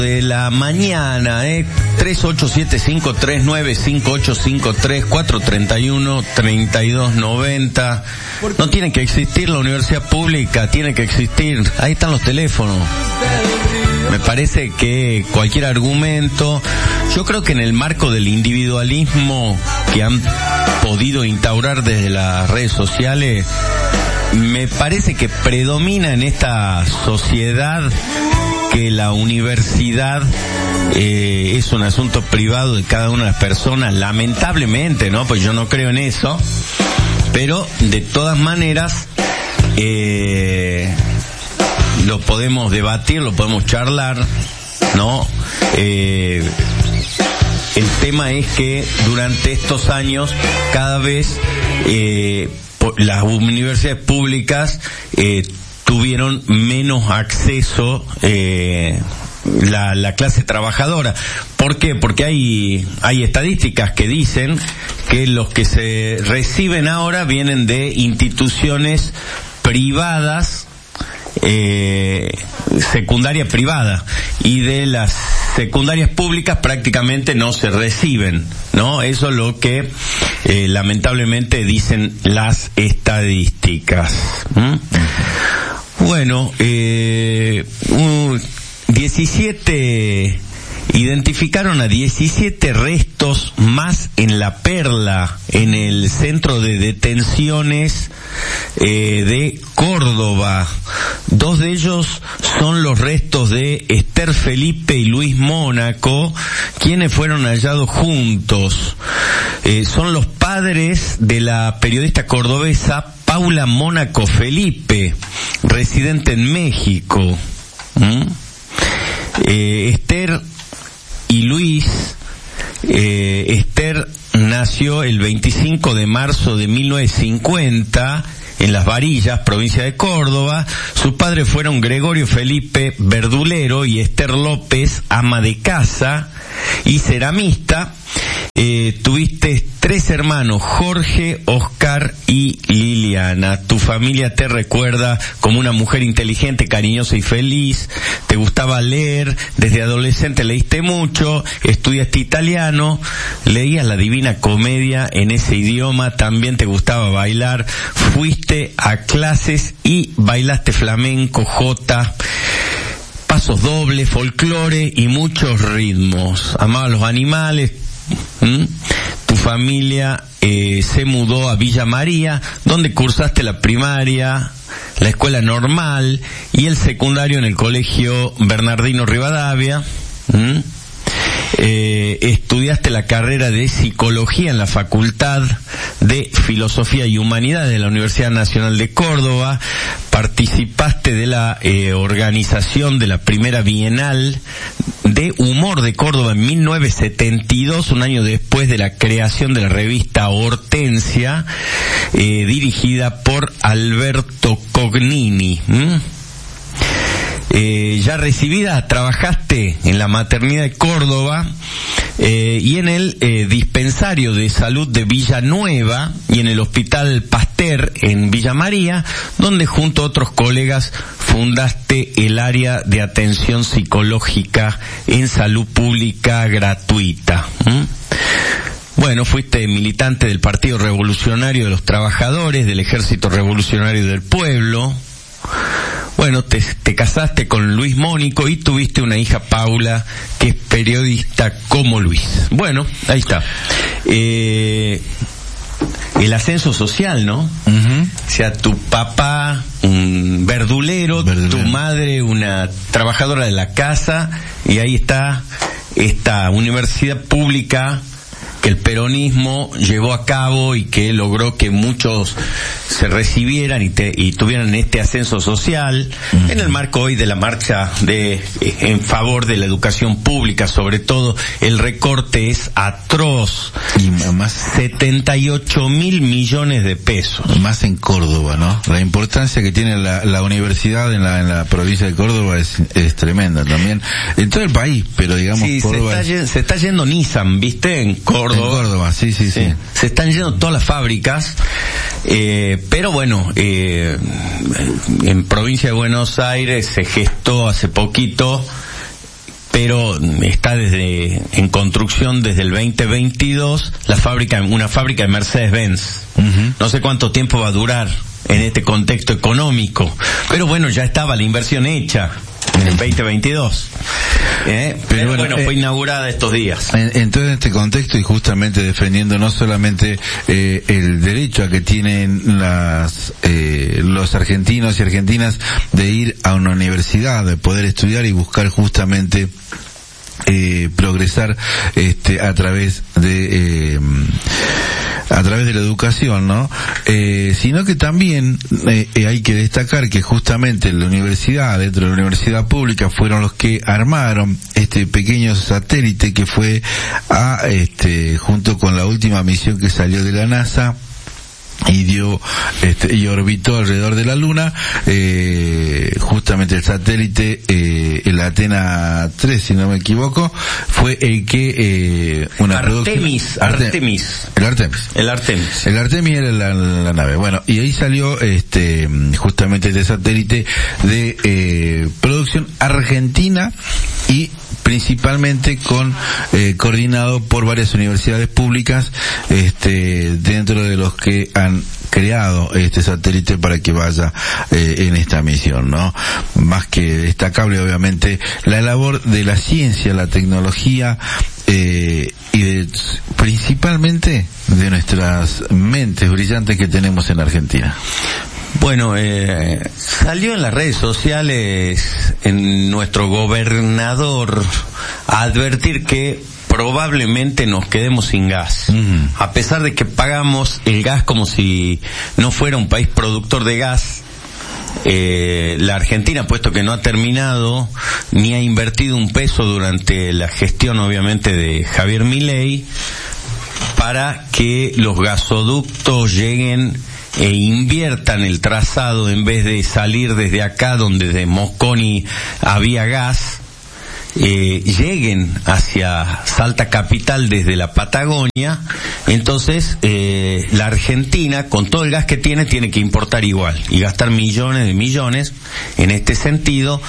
de la mañana, 3875395853 431-3290. No tiene que existir la universidad pública, tiene que existir. Ahí están los teléfonos. Me parece que cualquier argumento, yo creo que en el marco del individualismo que han podido instaurar desde las redes sociales, me parece que predomina en esta sociedad que la universidad es un asunto privado de cada una de las personas, lamentablemente, ¿no? Pues yo no creo en eso, pero de todas maneras lo podemos debatir, lo podemos charlar, ¿no? El tema es que durante estos años cada vez las universidades públicas tuvieron menos acceso la clase trabajadora. ¿Por qué? Porque hay estadísticas que dicen que los que se reciben ahora vienen de instituciones privadas, secundaria privada, y de las secundarias públicas prácticamente no se reciben, ¿no? Eso es lo que lamentablemente dicen las estadísticas. Bueno, 17 identificaron a 17 restos más en La Perla, en el centro de detenciones de Córdoba. 2 de ellos son los restos de Esther Felipe y Luis Mónaco, quienes fueron hallados juntos. Son los padres de la periodista cordobesa Paula Mónaco Felipe, residente en México. Esther y Luis, Esther nació el 25 de marzo de 1950 en Las Varillas, provincia de Córdoba. Sus padres fueron Gregorio Felipe, verdulero, y Esther López, ama de casa y ceramista. Tuviste 3 hermanos, Jorge, Oscar y Liliana. Tu familia te recuerda como una mujer inteligente, cariñosa y feliz. Te gustaba leer, desde adolescente leíste mucho, estudiaste italiano, leías la Divina Comedia en ese idioma, también te gustaba bailar, fuiste a clases y bailaste flamenco, jota, pasos dobles, folclore y muchos ritmos. Amabas los animales. Tu familia se mudó a Villa María, donde cursaste la primaria, la escuela normal y el secundario en el colegio Bernardino Rivadavia. Estudiaste la carrera de psicología en la Facultad de Filosofía y Humanidades de la Universidad Nacional de Córdoba. Participaste de la organización de la primera Bienal de Humor de Córdoba en 1972, un año después de la creación de la revista Hortensia, dirigida por Alberto Cognini. Ya recibida, trabajaste en la maternidad de Córdoba y en el dispensario de salud de Villanueva y en el Hospital Pasteur en Villa María, donde junto a otros colegas fundaste el área de atención psicológica en salud pública gratuita. Bueno, fuiste militante del Partido Revolucionario de los Trabajadores, del Ejército Revolucionario del Pueblo. Bueno, te casaste con Luis Mónico y tuviste una hija, Paula, que es periodista como Luis. Bueno, ahí está. El ascenso social, ¿no? O sea, tu papá, un verdulero, tu madre, una trabajadora de la casa, y ahí está esta universidad pública que el peronismo llevó a cabo y que logró que muchos se recibieran y tuvieran este ascenso social en el marco hoy de la marcha en favor de la educación pública. Sobre todo el recorte es atroz, y más 78.000 millones de pesos, más en Córdoba, ¿no? La importancia que tiene la universidad en la provincia de Córdoba es tremenda también en todo el país, pero digamos sí, Córdoba se está yendo Nissan, ¿viste? En Córdoba. En Córdoba, sí. Se están yendo todas las fábricas, pero bueno, en provincia de Buenos Aires se gestó hace poquito pero está en construcción desde el 2022 una fábrica de Mercedes-Benz. Uh-huh. No sé cuánto tiempo va a durar en este contexto económico, pero bueno, ya estaba la inversión hecha en el 2022. Pero bueno, fue inaugurada estos días. Entonces, en este contexto, y justamente defendiendo no solamente el derecho a que tienen los argentinos y argentinas de ir a una universidad, de poder estudiar y buscar justamente progresar a través de la educación, ¿no? Sino que también hay que destacar que justamente la universidad, dentro de la universidad pública, fueron los que armaron este pequeño satélite que fue junto con la última misión que salió de la NASA y y orbitó alrededor de la Luna, justamente el satélite, el Athena 3, si no me equivoco, fue el que El Artemis era la nave. Bueno, y ahí salió justamente este satélite de producción argentina y principalmente coordinado por varias universidades públicas dentro de los que han creado este satélite para que vaya en esta misión, ¿no? Más que destacable, obviamente, la labor de la ciencia, la tecnología y principalmente de nuestras mentes brillantes que tenemos en Argentina. Bueno, salió en las redes sociales nuestro gobernador a advertir que probablemente nos quedemos sin gas. Uh-huh. A pesar de que pagamos el gas como si no fuera un país productor de gas, la Argentina, puesto que no ha terminado ni ha invertido un peso durante la gestión, obviamente, de Javier Milei, para que los gasoductos lleguen e inviertan el trazado en vez de salir desde acá donde de Mosconi había gas, lleguen hacia Salta capital desde la Patagonia. Entonces la Argentina, con todo el gas que tiene que importar igual y gastar millones de millones en este sentido,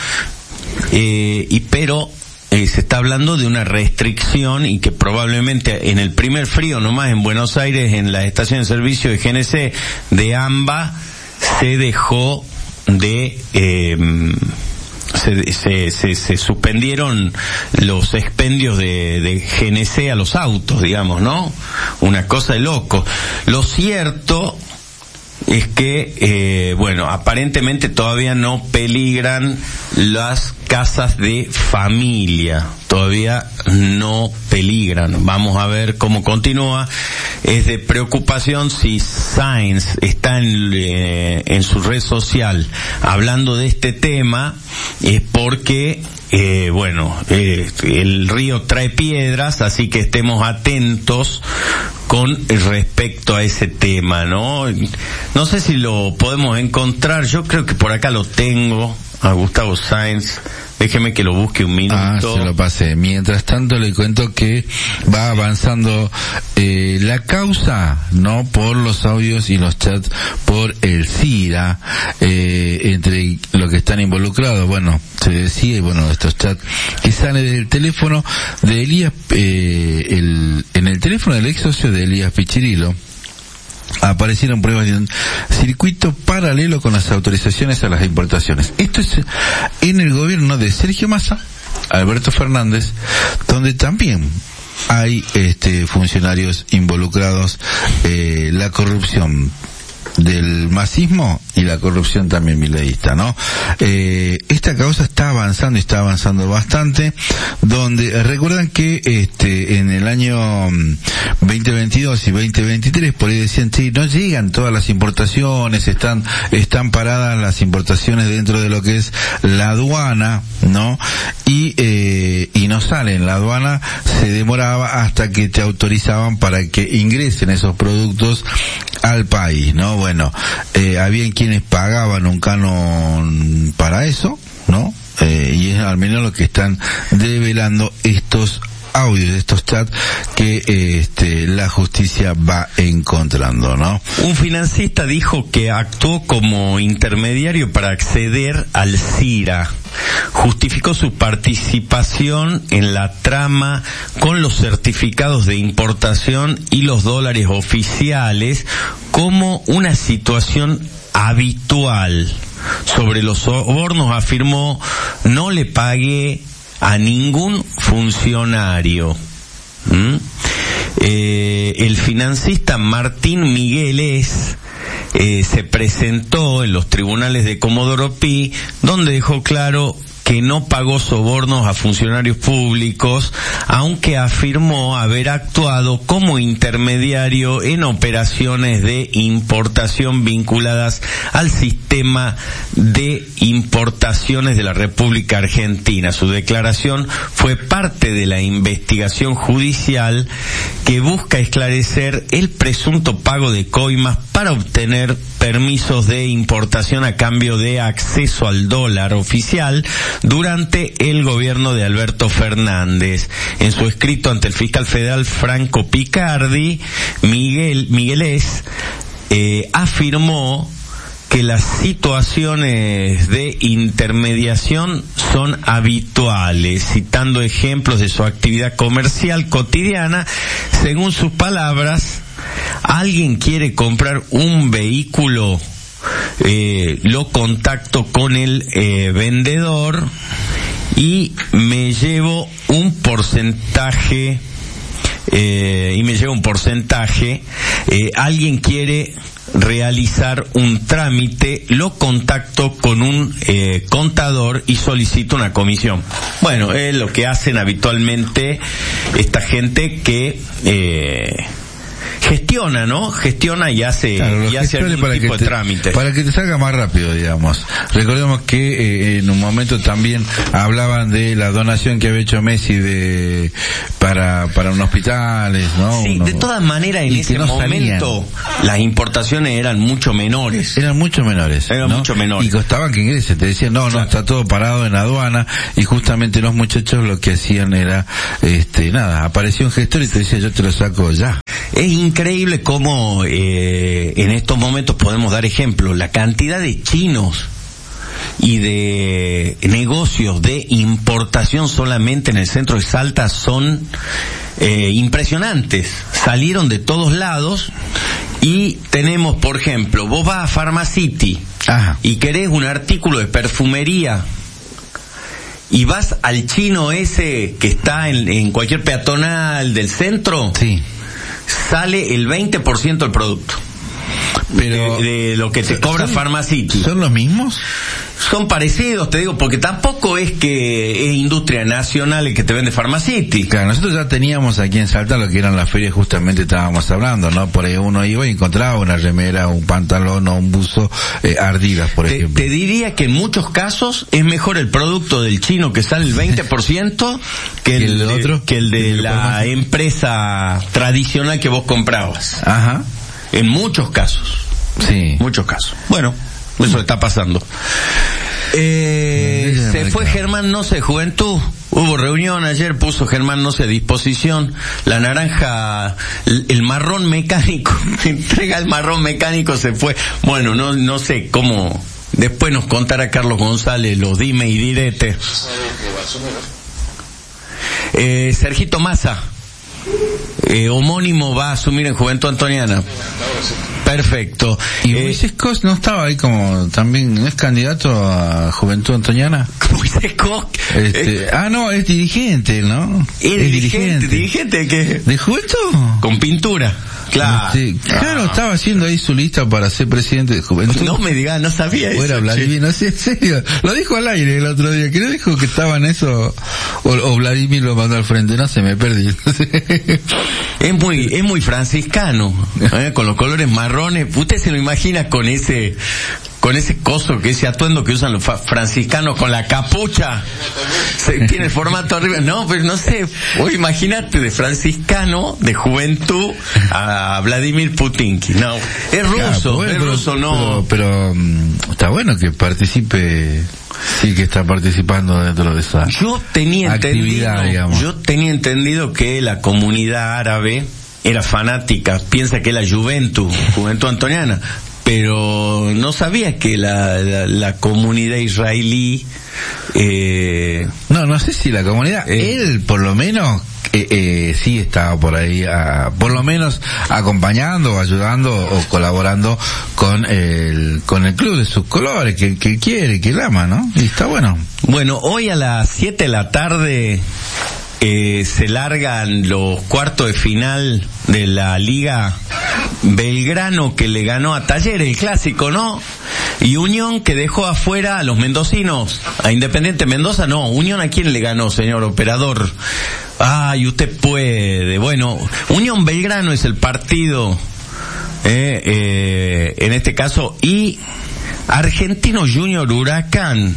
pero se está hablando de una restricción y que probablemente en el primer frío nomás en Buenos Aires, en la estación de servicio de GNC de AMBA, se dejó de se suspendieron los expendios de GNC a los autos, digamos, ¿no? Una cosa de loco. Lo cierto es que, aparentemente todavía no peligran las casas de familia, todavía no peligran. Vamos a ver cómo continúa. Es de preocupación si Sainz está en su red social hablando de este tema, es porque el río trae piedras, así que estemos atentos con respecto a ese tema, ¿no? No sé si lo podemos encontrar, yo creo que por acá lo tengo, a Gustavo Sainz. Déjeme que lo busque un minuto. Se lo pasé. Mientras tanto le cuento que va avanzando la causa, ¿no? Por los audios y los chats por el SIDA, entre lo que están involucrados. Bueno, se decía, estos chats que salen del teléfono de Elías, en el teléfono del ex socio de Elías Pichirilo, aparecieron pruebas de un circuito paralelo con las autorizaciones a las importaciones. Esto es en el gobierno de Sergio Massa, Alberto Fernández, donde también hay funcionarios involucrados, la corrupción del masismo y la corrupción también mileísta, ¿no? Esta causa está avanzando bastante, donde recuerdan que en el año 2022 y 2023 por ahí decían, sí, no llegan todas las importaciones, están paradas las importaciones dentro de lo que es la aduana, ¿no? Y no salen, la aduana se demoraba hasta que te autorizaban para que ingresen esos productos al país, ¿no? Bueno, habían quienes pagaban un canon para eso, ¿no? Y es al menos lo que están develando estos audios, de estos chats que la justicia va encontrando, ¿no? Un financista dijo que actuó como intermediario para acceder al CIRA. Justificó su participación en la trama con los certificados de importación y los dólares oficiales como una situación habitual. Sobre los sobornos afirmó: no le pagué a ningún funcionario. El financista Martín Migueles se presentó en los tribunales de Comodoro Pi, donde dejó claro que no pagó sobornos a funcionarios públicos, aunque afirmó haber actuado como intermediario en operaciones de importación vinculadas al sistema de importaciones de la República Argentina. Su declaración fue parte de la investigación judicial que busca esclarecer el presunto pago de coimas para obtener permisos de importación a cambio de acceso al dólar oficial durante el gobierno de Alberto Fernández. En su escrito ante el fiscal federal Franco Picardi, Migueles afirmó que las situaciones de intermediación son habituales, citando ejemplos de su actividad comercial cotidiana. Según sus palabras, alguien quiere comprar un vehículo, lo contacto con el vendedor y me llevo un porcentaje, alguien quiere realizar un trámite, lo contacto con un contador y solicito una comisión. Bueno, es lo que hacen habitualmente esta gente que gestiona, ¿no? Gestiona y hace, claro, y hace algún tipo de trámite. Para que te salga más rápido, digamos. Recordemos que en un momento también hablaban de la donación que había hecho Messi para unos hospitales, ¿no? Sí, de todas maneras en ese momento las importaciones eran mucho menores. Eran mucho menores. Y costaban que ingresen. Te decían, no, está todo parado en aduana, y justamente los muchachos lo que hacían era, apareció un gestor y te decía, yo te lo saco ya. Es increíble cómo en estos momentos podemos dar ejemplos. La cantidad de chinos y de negocios de importación solamente en el centro de Salta son impresionantes. Salieron de todos lados y tenemos, por ejemplo, vos vas a Pharmacity y querés un artículo de perfumería y vas al chino ese que está en cualquier peatonal del centro. Sí. Sale el 20% del producto. Pero de lo que te cobra Pharmacity. ¿Son los mismos? Son parecidos, te digo, porque tampoco es que es industria nacional el que te vende Pharmacity. Claro, nosotros ya teníamos aquí en Salta lo que eran las ferias, justamente estábamos hablando, ¿no? Por ahí uno iba y encontraba una remera, un pantalón o un buzo Ardidas, por ejemplo. Te diría que en muchos casos es mejor el producto del chino que sale el 20% que el de la empresa tradicional que vos comprabas. Ajá. En muchos casos. Sí. Muchos casos. Bueno, eso está pasando. Se fue Germán Noce, Juventud. Hubo reunión ayer, puso Germán Noce a disposición. La naranja, el marrón mecánico, entrega el marrón mecánico, se fue. Bueno, no sé cómo. Después nos contará Carlos González los dime y direte. Sergito Massa, homónimo, va a asumir en Juventud Antoniana. Perfecto. ¿Y Moisés Cos no estaba ahí como también, no es candidato a Juventud Antoniana? Moisés Cos. No, es dirigente, ¿no? Es dirigente que ¿de Juventud? Con pintura. Claro. Claro, estaba haciendo ahí su lista para ser presidente de Juventud. No me digas, no sabía eso. Era Vladimir, no sé, en serio. Lo dijo al aire el otro día. ¿Qué dijo que estaba en eso? O Vladimir lo mandó al frente, no sé, me perdí. Es muy franciscano, con los colores marrones. Usted se lo imagina con ese coso, que ese atuendo que usan los franciscanos con la capucha. Tiene el formato arriba. No, pero no sé. Vos imagínate de franciscano, de Juventud, a Vladimir Putinki. No, es ruso, ruso, no. Pero está bueno que participe. Sí, que está participando dentro de esa actividad, digamos. Yo tenía entendido que la comunidad árabe era fanática, piensa que la Juventud Antoniana, pero no sabía que la comunidad israelí no sé si la comunidad, él por lo menos sí estaba por ahí, por lo menos acompañando, ayudando o colaborando con el club de sus colores, que quiere, que él ama, ¿no? Y está bueno. Bueno, hoy a las 7 de la tarde se largan los cuartos de final de la Liga. Belgrano, que le ganó a Talleres, el clásico, ¿no? Y Unión, que dejó afuera a los mendocinos, a Independiente Mendoza. No, Unión, ¿a quién le ganó, señor operador? Ay, usted puede. Bueno, Unión Belgrano es el partido, en este caso, y Argentino Junior Huracán,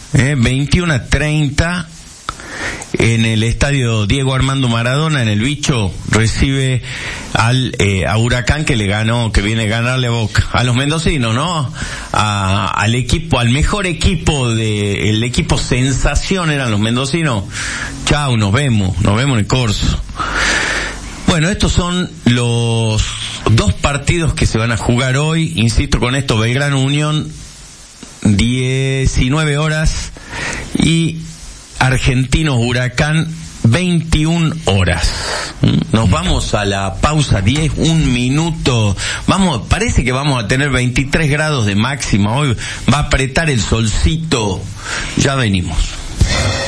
21-30, en el estadio Diego Armando Maradona, en el Bicho, recibe a Huracán, que le ganó, que viene a ganarle a los mendocinos, ¿no? Al equipo, al mejor equipo el equipo sensación eran los mendocinos. Chau, nos vemos en el corso. Bueno, estos son los dos partidos que se van a jugar hoy. Insisto con esto, Belgrano Unión, 19 horas, y Argentinos Huracán, 21 horas. Nos vamos a la pausa, 1 minuto. Parece que vamos a tener 23 grados de máxima. Hoy va a apretar el solcito. Ya venimos.